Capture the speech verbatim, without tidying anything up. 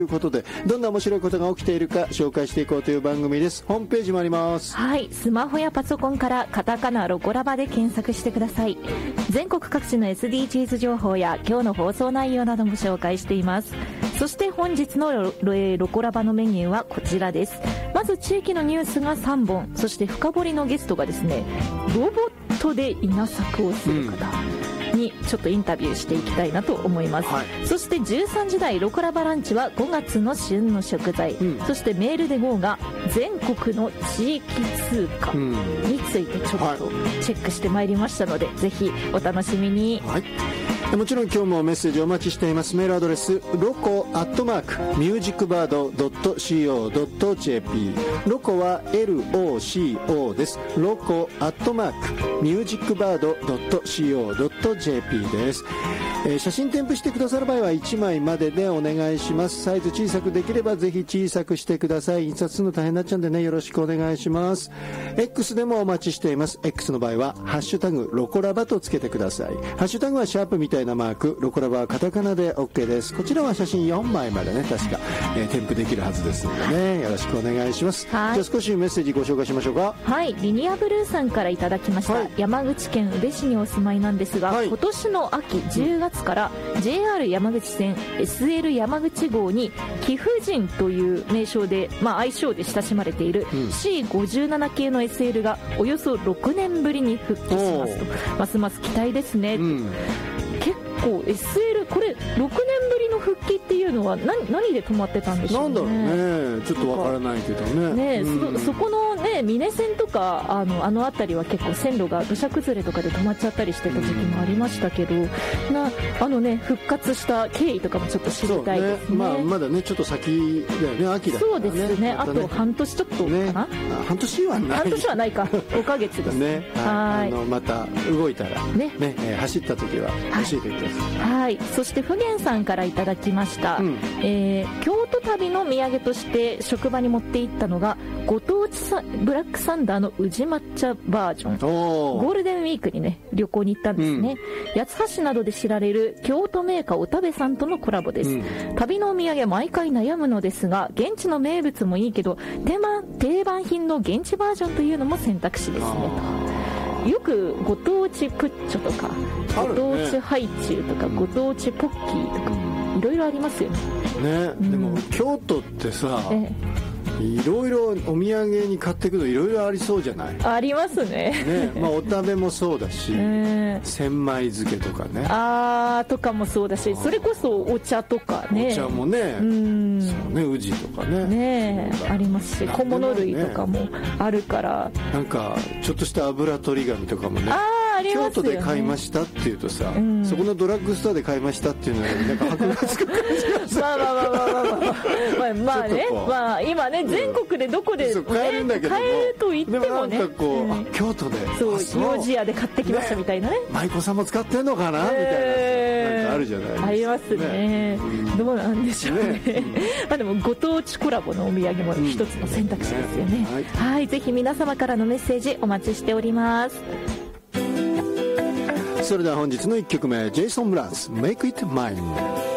ということで、どんな面白いことが起きているか紹介していこうという番組です。ホームページもあります。 はい、スマホやパソコンからカタカナロコラバで検索してください。全国各地の エスディージーズ 情報や今日の放送内容なども紹介しています。そして本日の ロ, ロ, ロコラバのメニューはこちらです。まず地域のニュースがさんぼん、そして深掘りのゲストがですね、ロボットで稲作をする方、うん、にちょっとインタビューしていきたいなと思います、はい、そしてじゅうさんじ台ロコラバランチはごがつの旬の食材、うん、そしてメールで ゴー が全国の地域通貨についてちょっとチェックしてまいりましたので、はい、ぜひお楽しみに、はい。 もちろん今日もメッセージお待ちしています。メールアドレスロコアットマークミュージックバードドットシーオードットジェーピー、 ロコは エルオーシーオー です。ロコアットマークミュージックバードドットシーオードットジェーピー です。えー、写真添付してくださる場合はいちまいまででお願いします。サイズ小さくできればぜひ小さくしてください。印刷するの大変になっちゃうんでね、よろしくお願いします。 X でもお待ちしています。 X の場合はハッシュタグロコラバとつけてください。ハッシュタグはシャープみたいなマーク、ロコラバはカタカナで OK です。こちらは写真よんまいまでね、確か、えー、添付できるはずですのでね、よろしくお願いします。はい、じゃあ少しメッセージご紹介しましょうか。 はい、リニアブルーさんからいただきました、はい、山口県宇部市にお住まいなんですが、はい、今年の秋じゅうがつから、うん、ジェイアール 山口線 エスエル 山口号に貴婦人という名称で、まあ、愛称で親しまれている シーごじゅうなな 系の エスエル がおよそろくねんぶりに復帰しますと。ますます期待ですね、うん、結構 エスエル これろくねんぶりの復帰っていうのは 何, 何で止まってたんでしょうね。 なんだろうね、ちょっとわからないけどね。 ね、うん、そ, そこのね、峰線とかあのあの辺りは結構線路が土砂崩れとかで止まっちゃったりしてた時期もありましたけど、うん、なあのね復活した経緯とかもちょっと知りたいですね。 まあ、まだねちょっと先だよね、秋だからね。 そうですね、またね、あと半年ちょっとかな、ね、 半年はない、 半年はないかごかげつですね。 はい、あのまた動いたらね、ね、えー、走った時は教えてください。 はい、はい、そして普賢さんからいただきました、うん、えー、京都旅の土産として職場に持って行ったのがご当地サブラックサンダーの宇治抹茶バージョン。ゴールデンウィークにね旅行に行ったんですね、うん、八つ橋などで知られる京都メーカーおたべさんとのコラボです、うん、旅のお土産毎回悩むのですが、現地の名物もいいけど定番、定番品の現地バージョンというのも選択肢ですねと。よくご当地プッチョとかご当地ハイチュウとか、ね、ご当地ポッキーとか、うん、いろいろありますよね。 ね、うん、でも京都ってさ、ええ、いろいろお土産に買っていくのいろいろありそうじゃない。 ありますね。 ね、まあ、お食べもそうだし、えー、千枚漬けとかね、 あーとかもそうだし、それこそお茶とかね、 お茶もね、うん、そうね、宇治とかね、 ねありますし、小物類とかもあるから、 なんかちょっとした油取り紙とかもね、 あ京都で買いましたっていうとさ、うん、そこのドラッグストアで買いましたっていうのはなんか箔がつく感じがさまあまあまあまあまあまあまあね、まあ今ね全国でどこで、ね、 買えるんだけども、 買えると言ってもね、 でもなんかこう、うん、京都でそう幼児屋で買ってきましたみたいなね、 舞妓さんも使ってんのかな、えー、みたいななんかあるじゃないですか。 ありますね、ね、どうなんでしょうね、ねまあでもご当地コラボのお土産も一つの選択肢ですよね、うん、はい、はい、ぜひ皆様からのメッセージお待ちしております。 それでは本日のいっきょくめ、ジェイソン・ブランス Make It Mine。